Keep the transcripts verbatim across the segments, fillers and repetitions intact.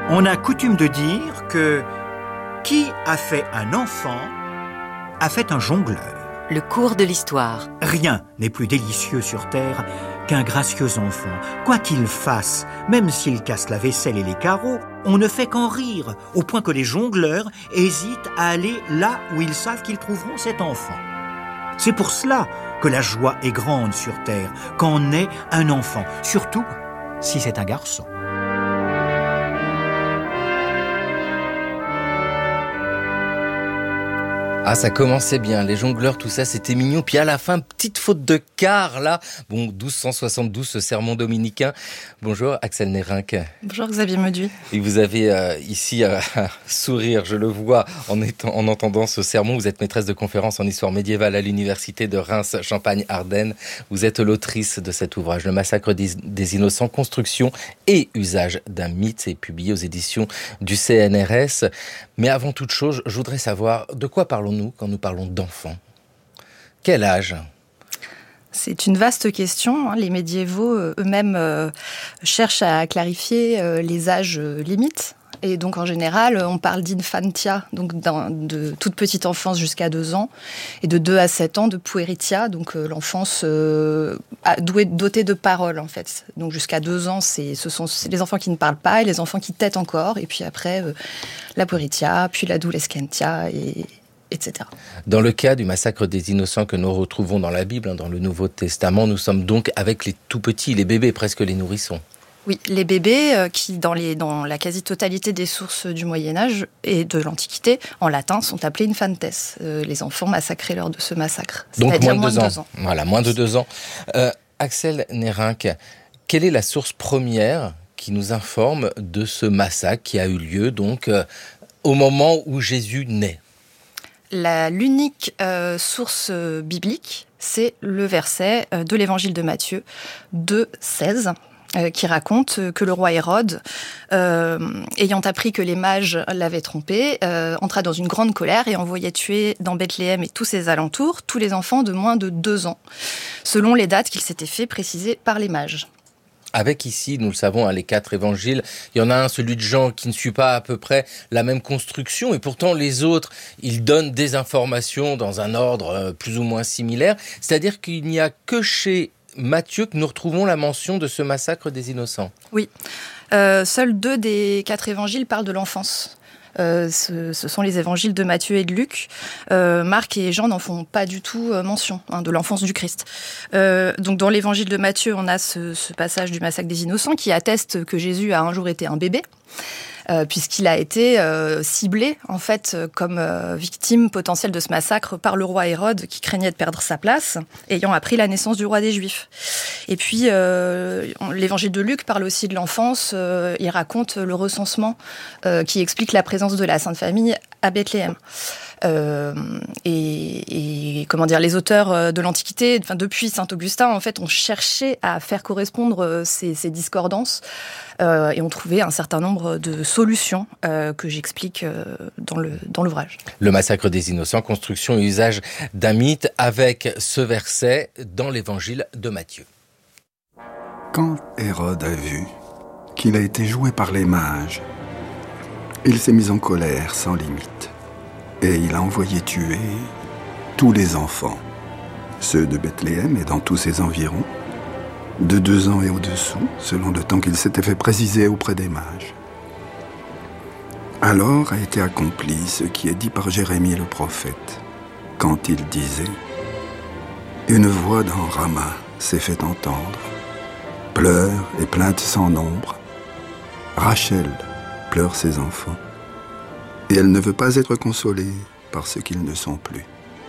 On a coutume de dire que qui a fait un enfant a fait un jongleur. Le cours de l'histoire. Rien n'est plus délicieux sur terre qu'un gracieux enfant. Quoi qu'il fasse, même s'il casse la vaisselle et les carreaux, on ne fait qu'en rire, au point que les jongleurs hésitent à aller là où ils savent qu'ils trouveront cet enfant. C'est pour cela que la joie est grande sur terre quand naît un enfant, surtout si c'est un garçon. Ah, ça commençait bien, les jongleurs, tout ça, c'était mignon. Puis à la fin, petite faute de quart, là. Bon, douze cent soixante-douze, ce sermon dominicain. Bonjour, Axel Nérinck. Bonjour, Xavier Mauduit. Et vous avez euh, ici euh, sourire, je le vois, en, étant, en entendant ce sermon. Vous êtes maîtresse de conférences en histoire médiévale à l'université de Reims, Champagne-Ardenne. Vous êtes l'autrice de cet ouvrage, Le massacre des, des innocents, construction et usage d'un mythe. C'est publié aux éditions du C N R S. Mais avant toute chose, je voudrais savoir de quoi parlons-nous quand nous parlons d'enfants? Quel âge? C'est une vaste question. Les médiévaux eux-mêmes euh, cherchent à clarifier euh, les âges euh, limites. Et donc, en général, on parle d'infantia, donc de toute petite enfance jusqu'à deux ans, et de deux à sept ans de pueritia, donc euh, l'enfance euh, douée, dotée de paroles, en fait. Donc, jusqu'à deux ans, c'est, ce sont c'est les enfants qui ne parlent pas et les enfants qui têtent encore. Et puis après, euh, la pueritia, puis l'adolescentia, et... et cetera. Dans le cas du massacre des innocents que nous retrouvons dans la Bible, dans le Nouveau Testament, nous sommes donc avec les tout petits, les bébés, presque les nourrissons. Oui, les bébés euh, qui, dans, les, dans la quasi-totalité des sources du Moyen-Âge et de l'Antiquité, en latin, sont appelés infantes, euh, les enfants massacrés lors de ce massacre. Donc c'est-à-dire moins de deux, moins ans. de deux ans. Voilà, moins de deux ans. Euh, Axel Nérinck, quelle est la source première qui nous informe de ce massacre qui a eu lieu donc euh, au moment où Jésus naît? La, l'unique euh, source euh, biblique, c'est le verset euh, de l'évangile de Matthieu deux seize, euh, qui raconte que le roi Hérode, euh, ayant appris que les mages l'avaient trompé, euh, entra dans une grande colère et envoya tuer dans Bethléem et tous ses alentours tous les enfants de moins de deux ans, selon les dates qu'il s'était fait préciser par les mages. Avec ici, nous le savons, hein, les quatre évangiles, il y en a un, celui de Jean, qui ne suit pas à peu près la même construction, et pourtant les autres, ils donnent des informations dans un ordre euh, plus ou moins similaire. C'est-à-dire qu'il n'y a que chez Matthieu que nous retrouvons la mention de ce massacre des innocents. Oui, euh, seuls deux des quatre évangiles parlent de l'enfance. Euh, ce, ce sont les évangiles de Matthieu et de Luc. Euh, Marc et Jean n'en font pas du tout euh, mention, hein, de l'enfance du Christ. Euh, donc dans l'évangile de Matthieu, on a ce, ce passage du massacre des innocents qui atteste que Jésus a un jour été un bébé. Euh, puisqu'il a été euh, ciblé en fait comme euh, victime potentielle de ce massacre par le roi Hérode qui craignait de perdre sa place, ayant appris la naissance du roi des Juifs. Et puis euh, l'évangile de Luc parle aussi de l'enfance, euh, il raconte le recensement euh, qui explique la présence de la Sainte Famille à Bethléem. Euh, et, et comment dire, les auteurs de l'Antiquité, enfin depuis saint Augustin, en fait, ont cherché à faire correspondre ces, ces discordances euh, et ont trouvé un certain nombre de solutions euh, que j'explique euh, dans, le, dans l'ouvrage. Le massacre des innocents, construction et usage d'un mythe, avec ce verset dans l'évangile de Matthieu. Quand Hérode a vu qu'il a été joué par les mages, il s'est mis en colère sans limite. Et il a envoyé tuer tous les enfants, ceux de Bethléem et dans tous ses environs, de deux ans et au-dessous, selon le temps qu'il s'était fait préciser auprès des mages. Alors a été accompli ce qui est dit par Jérémie le prophète, quand il disait « Une voix dans Rama s'est fait entendre, pleurs et plaintes sans nombre. Rachel pleure ses enfants. Et elle ne veut pas être consolée par ce qu'ils ne sont plus. »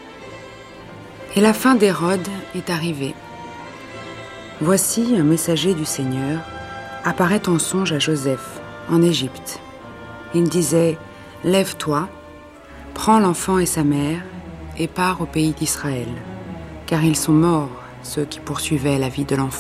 Et la fin d'Hérode est arrivée. Voici un messager du Seigneur apparaît en songe à Joseph, en Égypte. Il disait « Lève-toi, prends l'enfant et sa mère, et pars au pays d'Israël, car ils sont morts, ceux qui poursuivaient la vie de l'enfant. »